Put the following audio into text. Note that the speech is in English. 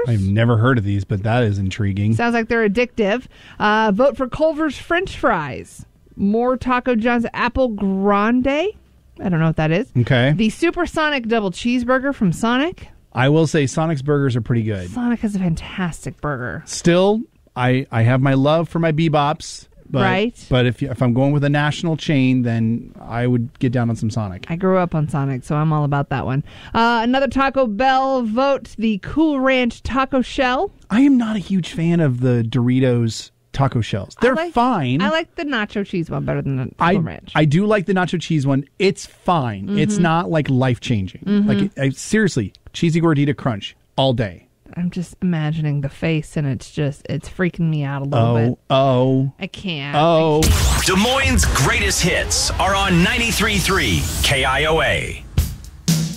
I've never heard of these, but that is intriguing. Sounds like they're addictive. Vote for Culver's French fries. More Taco John's Apple Grande. I don't know what that is. Okay. The Supersonic Double Cheeseburger from Sonic. I will say Sonic's burgers are pretty good. Sonic is a fantastic burger. Still, I have my love for my Bebops. But, right. But if I'm going with a national chain, then I would get down on some Sonic. I grew up on Sonic, so I'm all about that one. Another Taco Bell vote, the Cool Ranch Taco Shell. I am not a huge fan of the Doritos taco shells. They're fine. I like the nacho cheese one better than the Cool Ranch. I do like the nacho cheese one. It's fine. Mm-hmm. It's not like life-changing. Mm-hmm. Like seriously, cheesy gordita crunch all day. I'm just imagining the face, and it's freaking me out a little bit. I can't. Des Moines' greatest hits are on 93.3 KIOA.